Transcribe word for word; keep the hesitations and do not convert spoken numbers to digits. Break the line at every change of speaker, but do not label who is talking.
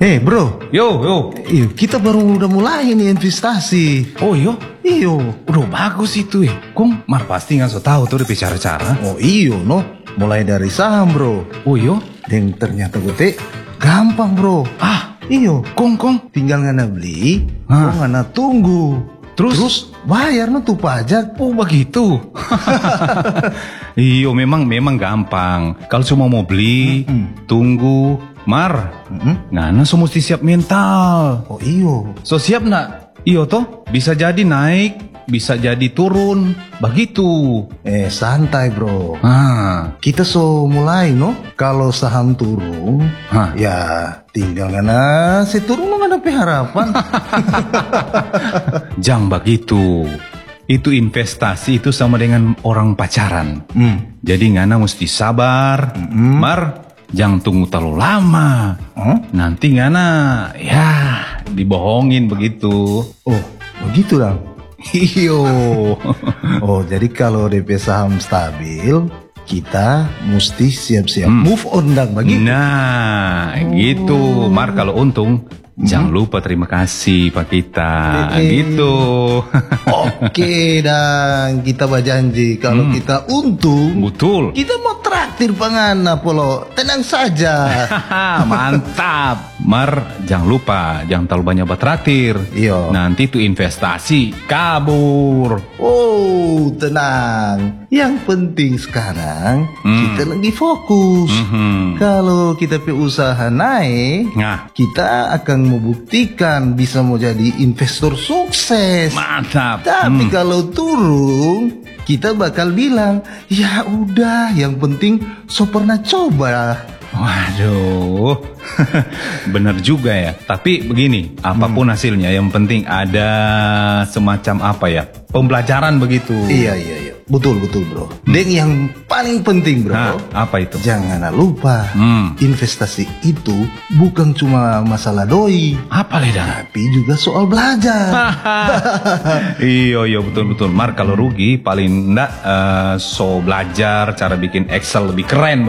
Eh bro,
Yo, yo.
iyo, kita baru udah mulai nih investasi.
Oh iyo,
Iyo,
udah bagus itu ya. Kong, mar pasti nggak so tahu tuh di cara-cara.
oh iyo no, mulai dari saham bro.
Oh iyo,
Dan ternyata gue gampang bro.
ah,
Iyo,
kong kong.
tinggal ngana beli,
Ah.
kok ngana tunggu.
Terus?
Terus bayar no tuh pajak.
Oh begitu. Iyo, memang memang gampang. Kalau cuma mau beli, tunggu, mar.
Mm-mm.
Ngana so mesti siap mental.
Oh iyo,
So siap nak? Iyo toh, bisa jadi naik, bisa jadi turun, begitu.
eh santai bro.
Ah,
Kita so mulai no, kalau saham turun,
Hah?
ya tinggal ngana si turun no ngana pe harapan.
jangan begitu. Itu investasi itu sama dengan orang pacaran.
Hmm.
Jadi ngana mesti sabar, mar, jangan tunggu terlalu lama.
Hah?
Nanti ngana, ya dibohongin begitu.
Oh, begitu dong.
Iyo.
Oh, jadi kalau D P saham stabil, kita mesti siap-siap move on dong begitu.
Nah, gitu. Mar kalau untung, jangan lupa terima kasih Pak kita.
Eh, eh.
Gitu.
Oke, dan kita berjanji kalau kita untung,
Betul.
kita mau traktir pangana polo. Tenang saja.
Haha, mantap. Mar, jangan lupa, jangan terlalu banyak bertraktir.
Iya.
Nanti tuh investasi kabur.
Oh, tenang. Yang penting sekarang kita lagi fokus.
Mhm.
Kalau kita pe usaha naik,
Nah,
kita akan membuktikan bisa mau jadi investor sukses.
mantap.
Tapi
Hmm.
kalau turun, kita bakal bilang, ya udah, yang penting so pernah coba.
Waduh, bener juga ya. Tapi begini, apapun hasilnya, yang penting ada semacam apa ya, pembelajaran begitu.
Iya, iya, iya. Betul, betul bro. Dan yang paling penting bro,
Nah, apa itu?
jangan lupa,
Hmm.
investasi itu bukan cuma masalah doi,
Apa leda?
tapi juga soal belajar.
Iya, iya betul-betul. Mar kalau rugi paling enggak eh, so belajar cara bikin Excel lebih keren